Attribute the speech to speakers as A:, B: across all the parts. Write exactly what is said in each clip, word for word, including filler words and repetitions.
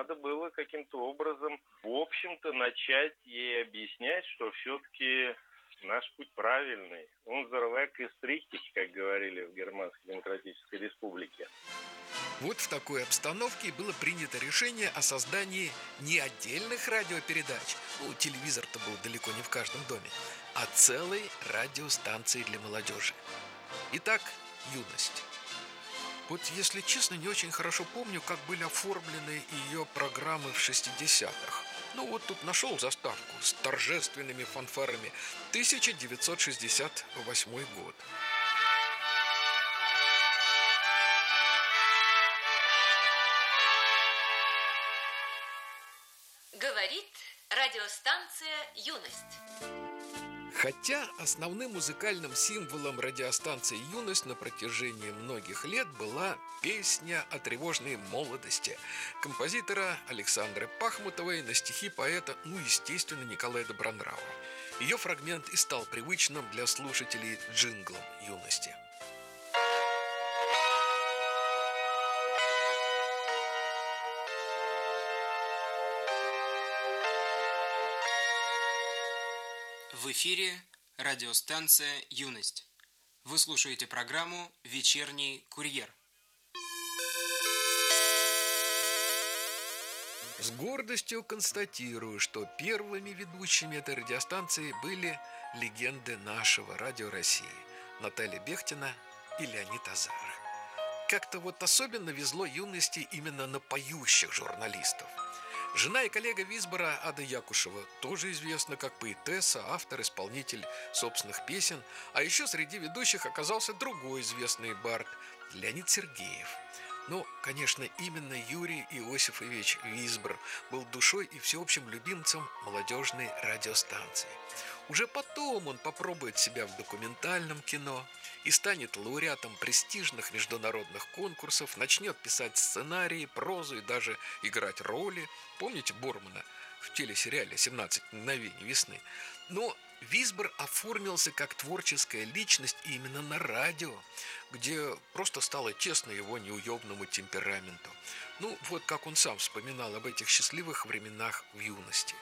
A: надо было каким-то образом, в общем-то, начать ей объяснять, что все-таки наш путь правильный. Unser Weg ist richtig, как говорили в Германской Демократической Республике.
B: Вот в такой обстановке было принято решение о создании не отдельных радиопередач, ну, телевизор-то был далеко не в каждом доме, а целой радиостанции для молодежи. Итак, «Юность». Вот, если честно, не очень хорошо помню, как были оформлены ее программы в шестидесятых. Ну, вот тут нашел заставку с торжественными фанфарами. тысяча девятьсот шестьдесят восьмой год.
C: Говорит радиостанция «Юность».
B: Хотя основным музыкальным символом радиостанции «Юность» на протяжении многих лет была песня о тревожной молодости композитора Александры Пахмутовой на стихи поэта, ну, естественно, Николая Добронравова. Ее фрагмент и стал привычным для слушателей джинглом «Юности».
D: В эфире радиостанция «Юность». Вы слушаете программу «Вечерний курьер».
B: С гордостью констатирую, что первыми ведущими этой радиостанции были легенды нашего радио России Наталья Бехтина и Леонид Азаров. Как-то вот особенно везло «Юности» именно на поющих журналистов. Жена и коллега Висбора Ада Якушева тоже известна как поэтесса, автор, исполнитель собственных песен. А еще среди ведущих оказался другой известный бард – Леонид Сергеев. Ну, конечно, именно Юрий Иосифович Висбор был душой и всеобщим любимцем молодежной радиостанции. Уже потом он попробует себя в документальном кино и станет лауреатом престижных международных конкурсов, начнет писать сценарии, прозу и даже играть роли. Помните Бормана в телесериале «семнадцать мгновений весны»? Но Висбор оформился как творческая личность именно на радио, где просто стало тесно его неуемному темпераменту. Ну, вот как он сам вспоминал об этих счастливых временах в юности.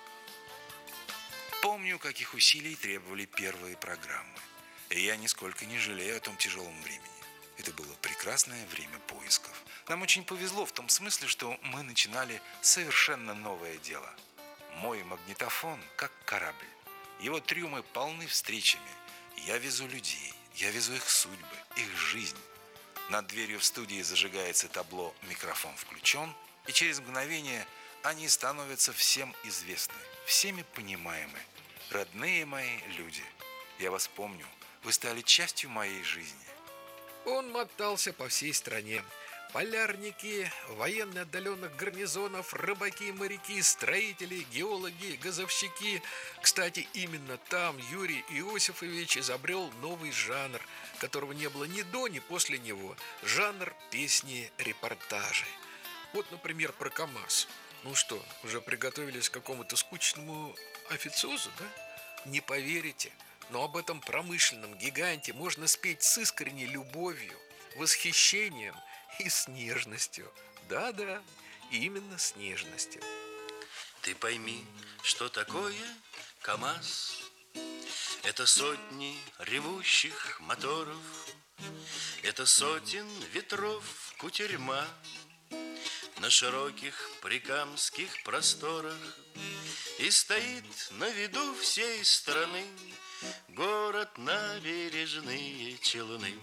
E: Помню, каких усилий требовали первые программы. И я нисколько не жалею о том тяжелом времени. Это было прекрасное время поисков. Нам очень повезло в том смысле, что мы начинали совершенно новое дело. Мой магнитофон как корабль. Его трюмы полны встречами. Я везу людей, я везу их судьбы, их жизнь. Над дверью в студии зажигается табло «Микрофон включен», и через мгновение они становятся всем известны, всеми понимаемы. Родные мои люди, я вас помню, вы стали частью моей жизни.
B: Он мотался по всей стране. Полярники, военные отдаленных гарнизонов, рыбаки, моряки, строители, геологи, газовщики. Кстати, именно там Юрий Иосифович изобрел новый жанр, которого не было ни до, ни после него. Жанр песни-репортажи. Вот, например, про КамАЗ. Ну что, уже приготовились к какому-то скучному официозу, да? Не поверите, но об этом промышленном гиганте можно спеть с искренней любовью, восхищением и с нежностью. Да-да, именно с нежностью.
F: Ты пойми, что такое КамАЗ. Это сотни ревущих моторов, это сотен ветров кутерьма на широких прикамских просторах. И стоит на виду всей страны город набережные Челны.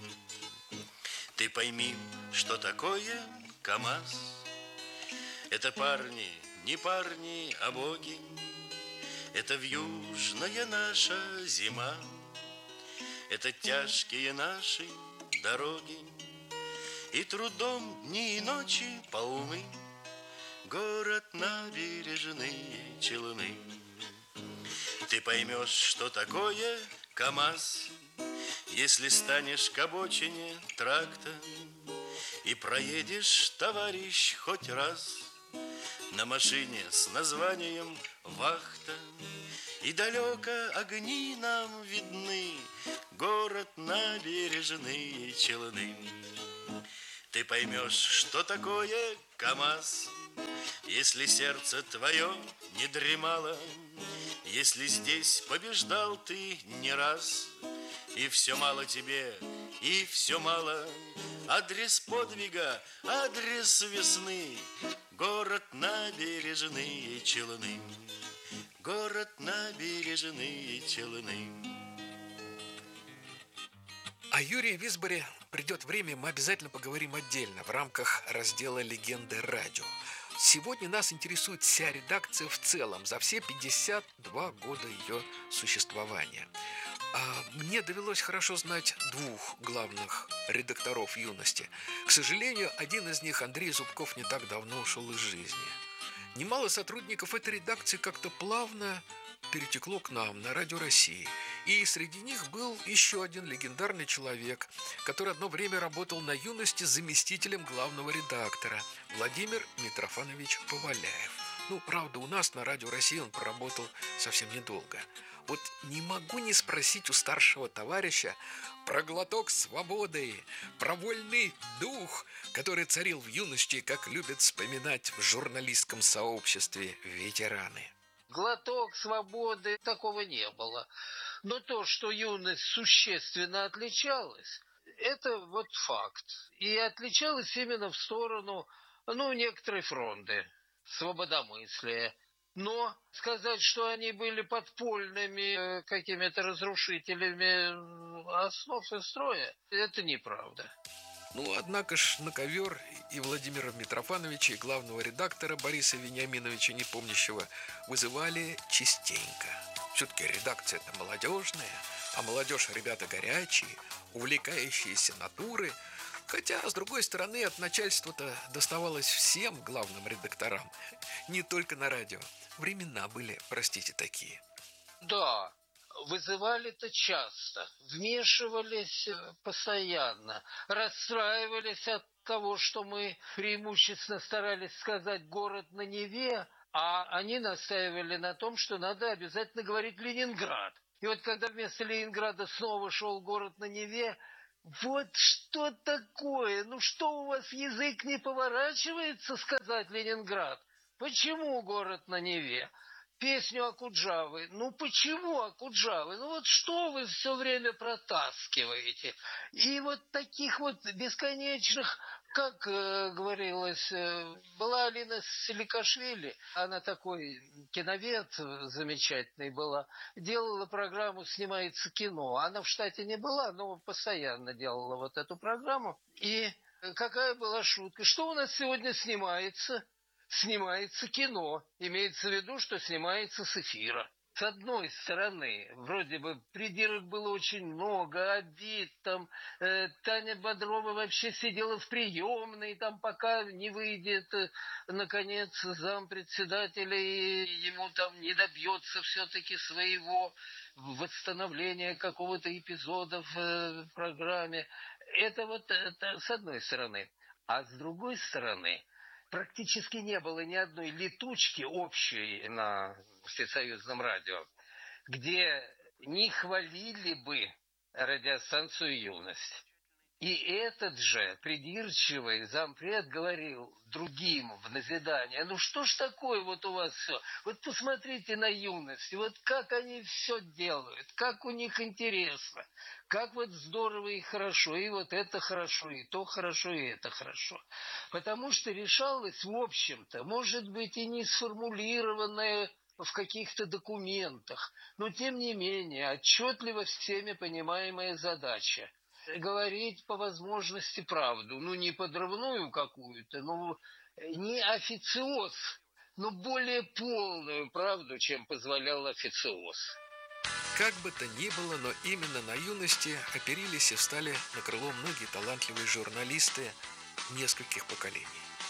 F: Ты пойми, что такое КамАЗ. Это парни, не парни, а боги. Это вьюжная наша зима. Это тяжкие наши дороги. И трудом дни и ночи полны город набережные Челны. Ты поймешь, что такое КамАЗ, если станешь к обочине тракта и проедешь, товарищ, хоть раз на машине с названием «Вахта». И далеко огни нам видны, город набережные Челны. Ты поймешь, что такое КамАЗ, Если сердце твое не дремало, если здесь побеждал ты не раз, и все мало тебе, и все мало, адрес подвига, адрес весны, город набережные Челны, город набережные Челны.
B: О Юрии Висборе придет время, мы обязательно поговорим отдельно в рамках раздела «Легенды радио». Сегодня нас интересует вся редакция в целом за все пятьдесят два года ее существования. А мне довелось хорошо знать двух главных редакторов «Юности». К сожалению, один из них, Андрей Зубков, не так давно ушел из жизни. Немало сотрудников этой редакции как-то плавно перетекло к нам на Радио России. И среди них был еще один легендарный человек, который одно время работал на «Юности» заместителем главного редактора, Владимир Митрофанович Поваляев. Ну, правда, у нас на Радио России он проработал совсем недолго. Вот не могу не спросить у старшего товарища про глоток свободы, про вольный дух, который царил в «Юности», как любят вспоминать в журналистском сообществе ветераны.
G: Глоток свободы такого не было. Но то, что «Юность» существенно отличалась, это вот факт. И отличалась именно в сторону, ну, некоторой фронты, свободомыслия. Но сказать, что они были подпольными какими-то разрушителями основ и строя, это неправда.
B: Ну, однако ж на ковер и Владимира Митрофановича, и главного редактора Бориса Вениаминовича Непомнящего вызывали частенько. Все-таки редакция это молодежная, а молодежь ребята горячие, увлекающиеся натуры. Хотя, с другой стороны, от начальства-то доставалось всем главным редакторам, не только на радио. Времена были, простите, такие.
G: Да, вызывали-то часто, вмешивались постоянно, расстраивались от того, что мы преимущественно старались сказать «город на Неве», а они настаивали на том, что надо обязательно говорить «Ленинград». И вот когда вместо Ленинграда снова шел «город на Неве», вот что такое? Ну что, у вас язык не поворачивается сказать «Ленинград»? Почему «город на Неве»? Песню Акуджавы. Ну почему Акуджавы? Ну вот что вы все время протаскиваете? И вот таких вот бесконечных, как э, говорилось, э, была Алина Селикашвили, она такой киновед замечательный была, делала программу «Снимается кино». Она в штате не была, но постоянно делала вот эту программу. И какая была шутка? Что у нас сегодня снимается? Снимается кино. Имеется в виду, что снимается с эфира. С одной стороны, вроде бы придирок было очень много, обид, там, э, Таня Бодрова вообще сидела в приемной, там, пока не выйдет, э, наконец, зампредседателя, и ему там не добьется все-таки своего восстановления какого-то эпизода в э, программе. Это вот это с одной стороны. А с другой стороны, практически не было ни одной летучки общей на всесоюзном радио, где не хвалили бы радиостанцию «Юность». И этот же придирчивый зампред говорил другим в назидание: ну что ж такое вот у вас все? Вот посмотрите на «Юность», вот как они все делают, как у них интересно, как вот здорово и хорошо, и вот это хорошо, и то хорошо, и это хорошо. Потому что решалось, в общем-то, может быть, и не сформулированное в каких-то документах, но тем не менее отчетливо всеми понимаемая задача – говорить по возможности правду, ну не подрывную какую-то, ну не официоз, но более полную правду, чем позволял официоз.
B: Как бы то ни было, но именно на «Юности» оперились и встали на крыло многие талантливые журналисты нескольких поколений.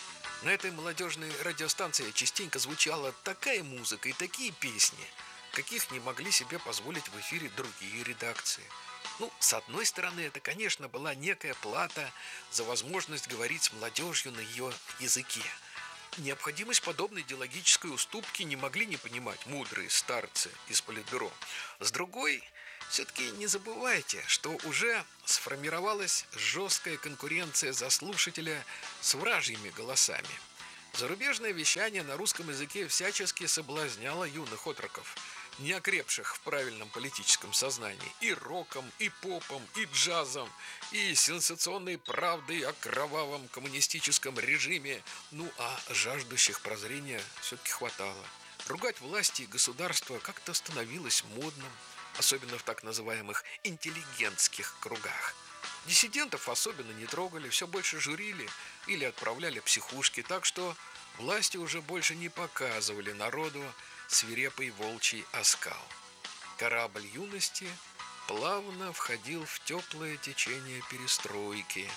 B: На этой молодежной радиостанции частенько звучала такая музыка и такие песни, каких не могли себе позволить в эфире другие редакции. Ну, с одной стороны, это, конечно, была некая плата за возможность говорить с молодежью на ее языке. Необходимость подобной идеологической уступки не могли не понимать мудрые старцы из Политбюро. С другой, все-таки не забывайте, что уже сформировалась жесткая конкуренция за слушателя с вражьими голосами. Зарубежное вещание на русском языке всячески соблазняло юных отроков, не окрепших в правильном политическом сознании, и роком, и попом, и джазом, и сенсационной правдой о кровавом коммунистическом режиме. Ну, а жаждущих прозрения все-таки хватало. Ругать власти и государство как-то становилось модным, особенно в так называемых интеллигентских кругах. Диссидентов особенно не трогали, все больше журили или отправляли в психушки, так что власти уже больше не показывали народу свирепый волчий оскал. Корабль юности плавно входил в теплое течение перестройки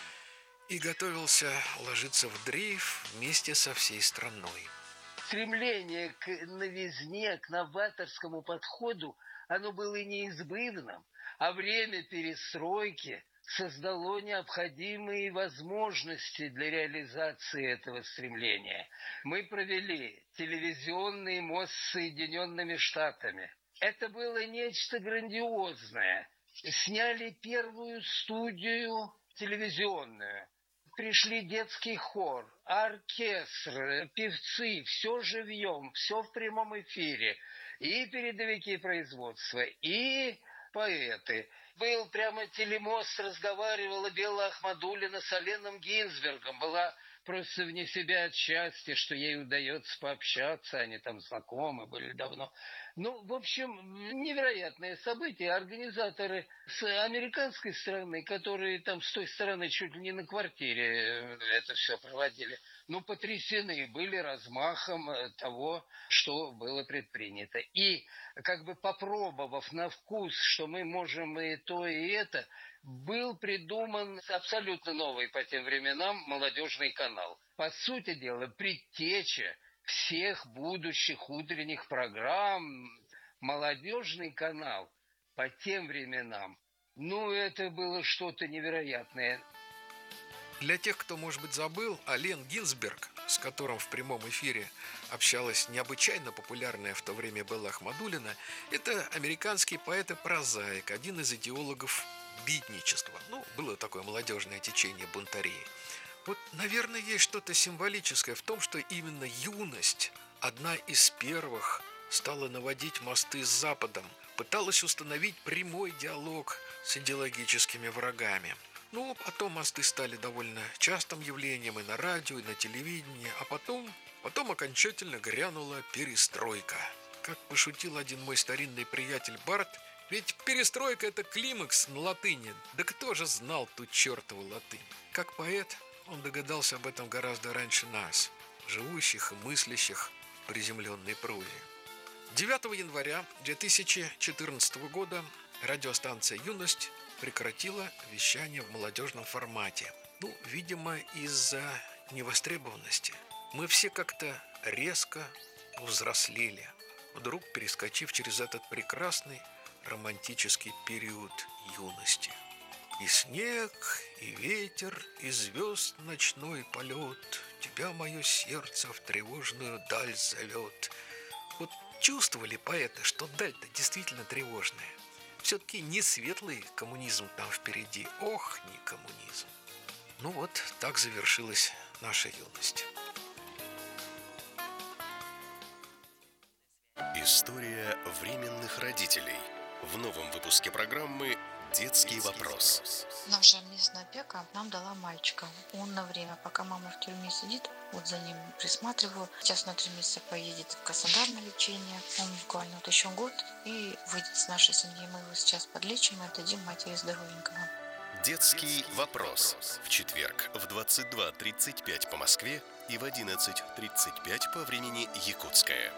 B: и готовился ложиться в дрейф вместе со всей страной.
G: Стремление к новизне, к новаторскому подходу, оно было неизбывным, а время перестройки создало необходимые возможности для реализации этого стремления. Мы провели телевизионный мост с Соединенными Штатами. Это было нечто грандиозное. Сняли первую студию телевизионную. Пришли детский хор, оркестр, певцы, все живьем, все в прямом эфире. И передовики производства, и поэты. Был прямо телемост, разговаривала Белла Ахмадуллина с Оленом Гинзбергом. Была просто вне себя от счастья, что ей удается пообщаться. Они там знакомы были давно. Ну, в общем, невероятное событие. Организаторы с американской стороны, которые там с той стороны чуть ли не на квартире это все проводили, ну, потрясены были размахом того, что было предпринято. И, как бы попробовав на вкус, что мы можем и то, и это, был придуман абсолютно новый по тем временам молодежный канал. По сути дела, предтеча всех будущих утренних программ, молодежный канал по тем временам, ну, это было что-то невероятное.
B: Для тех, кто, может быть, забыл, Олен Гинзберг, с которым в прямом эфире общалась необычайно популярная в то время Белла Ахмадуллина, это американский поэт и прозаик, один из идеологов битничества. Ну, было такое молодежное течение бунтарей. Вот, наверное, есть что-то символическое в том, что именно юность, одна из первых, стала наводить мосты с Западом, пыталась установить прямой диалог с идеологическими врагами. Ну, потом мосты стали довольно частым явлением и на радио, и на телевидении, а потом, потом окончательно грянула перестройка. Как пошутил один мой старинный приятель Барт, ведь перестройка – это климакс на латыни, да кто же знал ту чертову латынь? Как поэт он догадался об этом гораздо раньше нас, живущих и мыслящих в приземленной прозе. девятого января две тысячи четырнадцатого года радиостанция «Юность» прекратила вещание в молодежном формате. Ну, видимо, из-за невостребованности. Мы все как-то резко повзрослели, вдруг перескочив через этот прекрасный романтический период юности. И снег, и ветер, и звезд ночной полет, тебя мое сердце в тревожную даль зовет. Вот чувствовали поэты, что даль-то действительно тревожная. Все-таки не светлый коммунизм там впереди. Ох, не коммунизм. Ну вот, так завершилась наша юность.
H: История временных родителей. В новом выпуске программы «Детский вопрос».
I: Наша местная опека нам дала мальчика. Он на время, пока мама в тюрьме сидит, вот за ним присматриваю. Сейчас на три месяца поедет в Краснодар на лечение. Он буквально вот еще год и выйдет с нашей семьи. Мы его сейчас подлечим и отдадим матери здоровенького.
H: «Детский вопрос» в четверг в двадцать два тридцать пять по Москве и в одиннадцать тридцать пять по времени Якутское.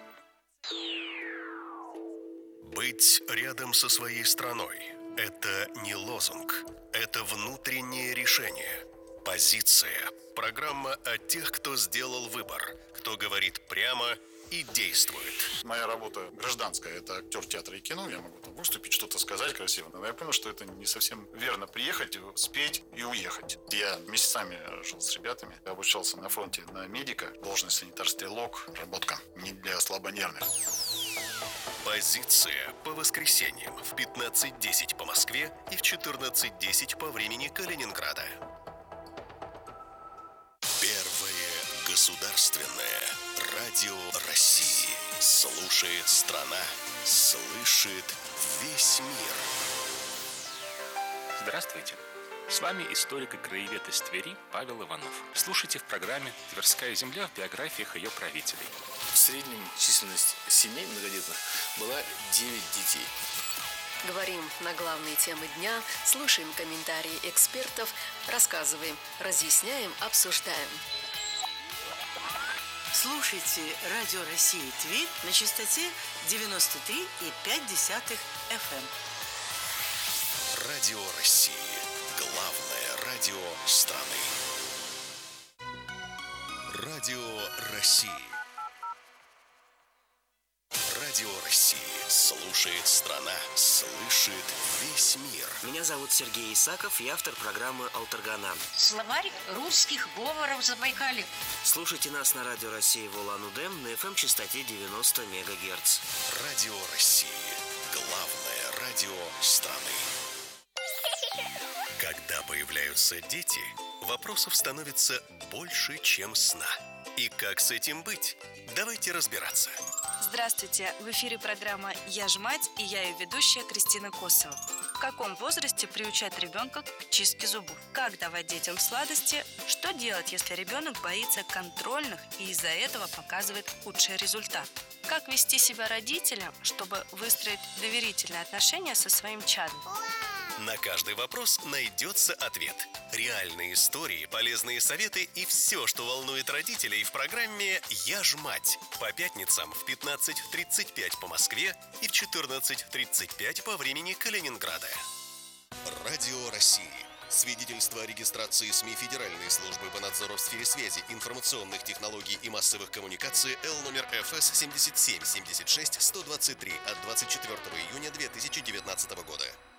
H: Быть рядом со своей страной – это не лозунг, это внутреннее решение. Позиция. Программа о тех, кто сделал выбор, кто говорит прямо и действует.
J: Моя работа гражданская – это актер театра и кино. Я могу там выступить, что-то сказать красиво. Но я понял, что это не совсем верно. Приехать, спеть и уехать. Я месяцами жил с ребятами. Я обучался на фронте на медика. Должность санитар-стрелок. Работка не для слабонервных.
H: Позиция по воскресеньям в пятнадцать десять по Москве и в четырнадцать десять по времени Калининграда. Первое государство. Государственное радио России. Слушает страна, слышит весь мир.
K: Здравствуйте. С вами историк и краевед из Твери Павел Иванов. Слушайте в программе «Тверская земля» в биографиях ее правителей.
L: В среднем численность семей многодетных была девять детей.
M: Говорим на главные темы дня, слушаем комментарии экспертов, рассказываем, разъясняем, обсуждаем.
N: Слушайте Радио России Тверь на частоте девяносто три и пять десятых эф эм.
H: Радио России. Главное радио страны. Радио России. Радио России. Слушает страна, слышит весь мир.
O: Меня зовут Сергей Исаков, я автор программы «Алтаргана».
P: Словарь русских говоров Забайкалья.
O: Слушайте нас на Радио России в Улан-Удэ на эф эм частоте девяносто мегагерц.
H: Радио России. Главное радио страны. Когда появляются дети, вопросов становится больше, чем сна. И как с этим быть? Давайте разбираться.
Q: Здравствуйте! В эфире программа «Я ж мать» и я ее ведущая Кристина Косова. В каком возрасте приучать ребенка к чистке зубов? Как давать детям сладости? Что делать, если ребенок боится контрольных и из-за этого показывает худший результат? Как вести себя родителям, чтобы выстроить доверительные отношения со своим чадом?
H: На каждый вопрос найдется ответ. Реальные истории, полезные советы и все, что волнует родителей в программе «Я ж мать». По пятницам в пятнадцать тридцать пять по Москве и в четырнадцать тридцать пять по времени Калининграда. Радио России. Свидетельство о регистрации СМИ Федеральной службы по надзору в сфере связи, информационных технологий и массовых коммуникаций Л номер эф эс семьдесят семь семьдесят шесть сто двадцать три от двадцать четвёртого июня две тысячи девятнадцатого года.